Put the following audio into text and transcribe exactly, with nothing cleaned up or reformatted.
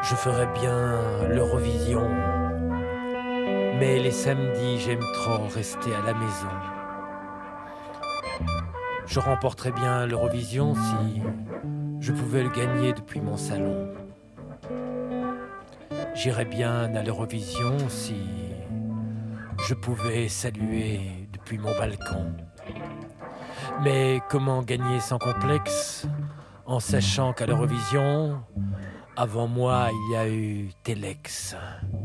Je ferais bien l'Eurovision, mais les samedis, j'aime trop rester à la maison. Je remporterais bien l'Eurovision si je pouvais le gagner depuis mon salon. J'irais bien à l'Eurovision si je pouvais saluer depuis mon balcon. Mais comment gagner sans complexe en sachant qu'à l'Eurovision, avant moi, il y a eu Telex.